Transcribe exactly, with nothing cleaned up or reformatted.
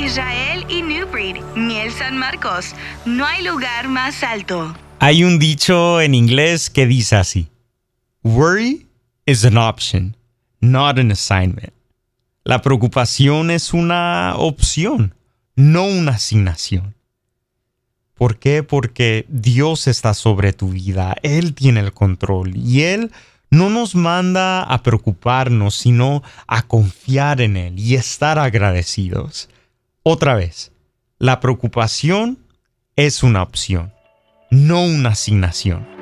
Israel y Newbreed, Miel San Marcos. No hay lugar más alto. Hay un dicho en inglés que dice así: Worry is an option, not an assignment. La preocupación es una opción, no una asignación. ¿Por qué? Porque Dios está sobre tu vida. Él tiene el control y Él no nos manda a preocuparnos, sino a confiar en Él y estar agradecidos. Otra vez, la preocupación es una opción, no una asignación.